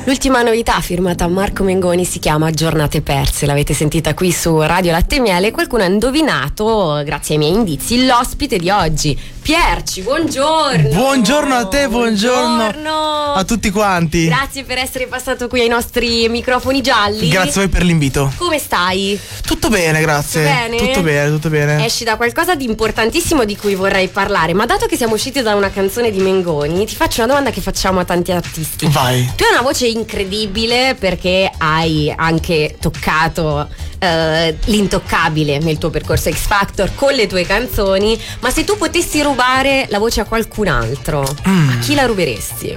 L'ultima novità firmata Marco Mengoni si chiama Giornate perse, l'avete sentita qui su Radio Latte e Miele. Qualcuno ha indovinato, grazie ai miei indizi, l'ospite di oggi, Pierci. Buongiorno. Buongiorno a te, buongiorno a tutti quanti. Grazie per essere passato qui ai nostri microfoni gialli. Grazie a voi per l'invito. Come stai? Tutto bene, grazie. Tutto bene? Tutto bene. Esci da qualcosa di importantissimo di cui vorrei parlare, ma dato che siamo usciti da una canzone di Mengoni, ti faccio una domanda che facciamo a tanti artisti. Vai. Tu hai una voce incredibile perché hai anche toccato l'intoccabile nel tuo percorso X Factor con le tue canzoni, ma se tu potessi rubare la voce a qualcun altro, a chi la ruberesti?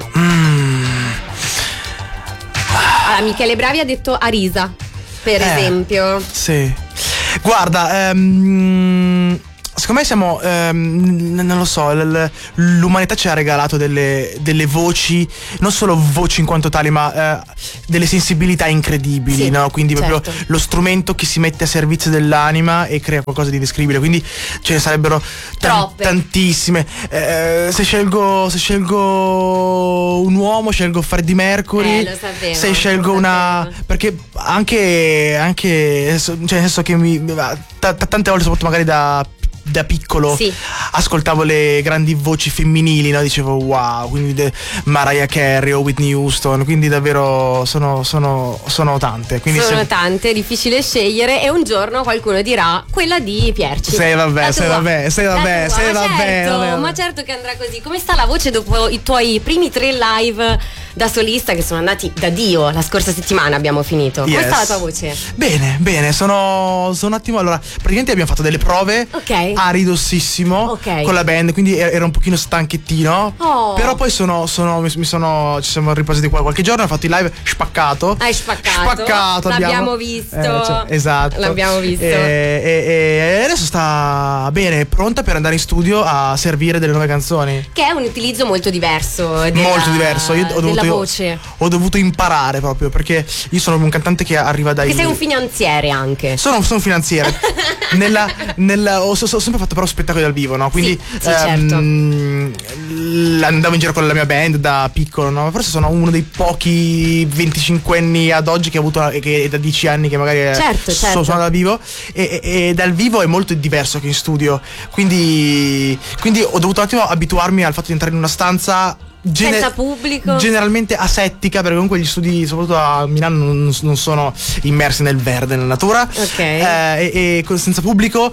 Allora, Michele Bravi ha detto Arisa, per esempio. Sì. Guarda, secondo me siamo, non lo so, l'umanità ci ha regalato delle voci, non solo voci in quanto tali, ma delle sensibilità incredibili, sì, no? Quindi proprio certo, lo strumento che si mette a servizio dell'anima e crea qualcosa di indescrivibile. Quindi ce ne sarebbero tantissime. Se scelgo un uomo, scelgo Freddie Mercury. Lo sapevo, se scelgo una, perché anche cioè nel senso che tante volte, soprattutto magari da piccolo, sì, ascoltavo le grandi voci femminili, no? Dicevo wow, quindi Mariah Carey o Whitney Houston, quindi davvero sono tante, quindi sono tante, difficile scegliere, e un giorno qualcuno dirà quella di Pierci. Sei vabbè. Ma certo che andrà così. Come sta la voce dopo i tuoi primi 3 live da solista che sono andati da Dio? La scorsa settimana abbiamo finito. Come sta la tua voce? Bene, sono un attimo. Allora, praticamente abbiamo fatto delle prove, aridossissimo, con la band, quindi era un pochino stanchettino. Però poi ci siamo riposati qua qualche giorno, ho fatto il live spaccato. Hai spaccato. L'abbiamo visto. Esatto. L'abbiamo visto. E adesso sta bene, pronta per andare in studio a servire delle nuove canzoni. Che è un utilizzo molto diverso. Molto diverso. Io ho dovuto imparare proprio, perché io sono un cantante che arriva dai. Che sei un finanziere anche. Sono un finanziere. Ho sempre fatto però spettacoli dal vivo, no? Quindi sì, certo. Andavo in giro con la mia band da piccolo, no? Forse sono uno dei pochi 25enni ad oggi che ha avuto, che da 10 anni che magari suona dal vivo, e dal vivo è molto diverso che in studio. Quindi ho dovuto un attimo abituarmi al fatto di entrare in una stanza senza pubblico, generalmente asettica, perché comunque gli studi soprattutto a Milano non sono immersi nel verde, nella natura, e senza pubblico,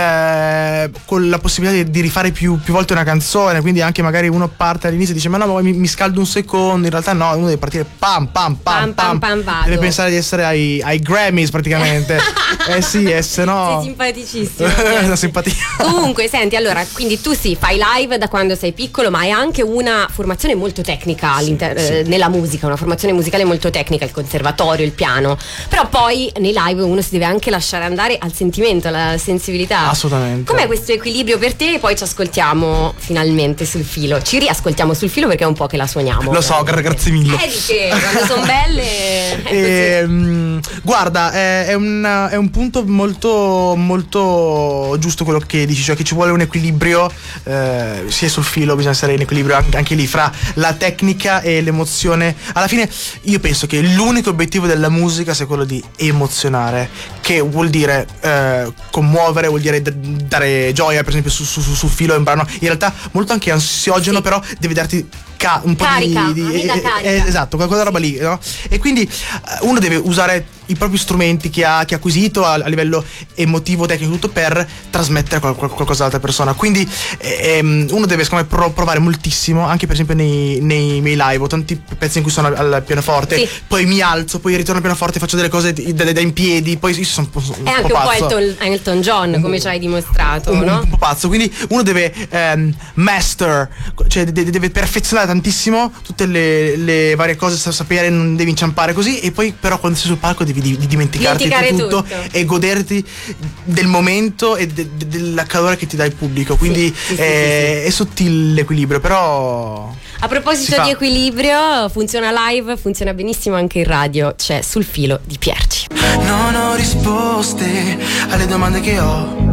con la possibilità di rifare più volte una canzone, quindi anche magari uno parte all'inizio e dice ma no, mi scaldo un secondo, in realtà no, uno deve partire pam deve pensare di essere ai Grammys praticamente. Sì, se no sei simpaticissimo. La simpatia. Comunque senti, allora, quindi tu fai live da quando sei piccolo, ma hai anche una formazione molto tecnica nella musica, una formazione musicale molto tecnica, il conservatorio, il piano, però poi nei live uno si deve anche lasciare andare al sentimento, alla sensibilità. Assolutamente. Com'è questo equilibrio per te? E poi ci ascoltiamo finalmente sul filo, ci riascoltiamo sul filo perché è un po' che la suoniamo. Lo so, grazie mille. Di che quando sono belle guarda, è un punto molto molto giusto quello che dici, cioè che ci vuole un equilibrio, sia sul filo, bisogna essere in equilibrio anche lì fra la tecnica e l'emozione. Alla fine io penso che l'unico obiettivo della musica sia quello di emozionare, che vuol dire commuovere, vuol dire dare gioia. Per esempio sul filo è un brano in realtà molto anche ansiogeno, però deve darti un po' carica, di esatto, quella roba lì, no? E quindi uno deve usare i propri strumenti che ha acquisito a livello emotivo, tecnico, tutto, per trasmettere qualcosa all'altra persona. Quindi uno deve, secondo me, provare moltissimo, anche per esempio nei miei live. Ho tanti pezzi in cui sono al pianoforte, poi mi alzo, poi ritorno al pianoforte, faccio delle cose da in piedi, poi io sono è anche un po' Elton John, come ci hai dimostrato, no? Un po' pazzo. Quindi uno deve master, cioè deve perfezionare tantissimo tutte le varie cose, sapere, non devi inciampare così, e poi però quando sei sul palco devi dimenticarti tutto e goderti del momento e del calore che ti dà il pubblico. Quindi è sottile l'equilibrio, però a proposito di equilibrio, funziona live, funziona benissimo anche in radio. C'è Sul filo di Pierci. Non ho risposte alle domande che ho,